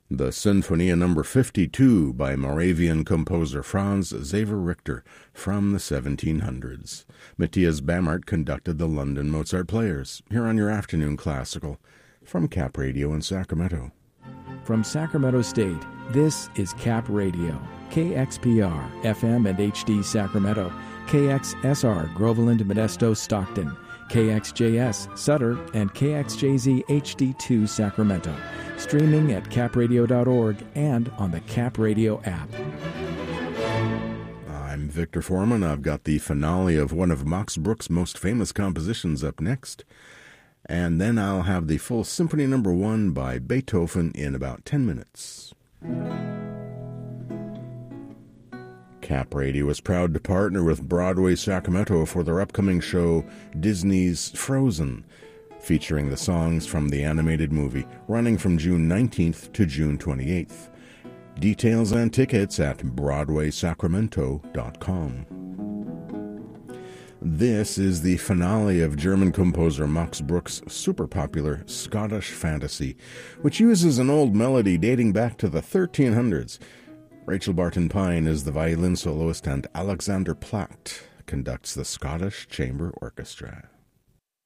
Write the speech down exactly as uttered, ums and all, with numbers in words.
The Sinfonia number fifty-two by Moravian composer Franz Xaver Richter from the seventeen hundreds. Matthias Bamert conducted the London Mozart Players, here on your afternoon classical, from Cap Radio in Sacramento. From Sacramento State, this is Cap Radio, K X P R, F M and H D Sacramento, K X S R, Groveland, Modesto, Stockton, K X J S, Sutter, and K X J Z H D two, Sacramento. Streaming at cap radio dot org and on the Cap Radio app. I'm Victor Foreman. I've got the finale of one of Max Bruch's most famous compositions up next. And then I'll have the full Symphony Number One by Beethoven in about ten minutes. Cap Radio is proud to partner with Broadway Sacramento for their upcoming show, Disney's Frozen, featuring the songs from the animated movie, running from June nineteenth to June twenty-eighth. Details and tickets at broadway sacramento dot com. This is the finale of German composer Max Bruch's super-popular Scottish Fantasy, which uses an old melody dating back to the thirteen hundreds. Rachel Barton Pine is the violin soloist, and Alexander Platt conducts the Scottish Chamber Orchestra.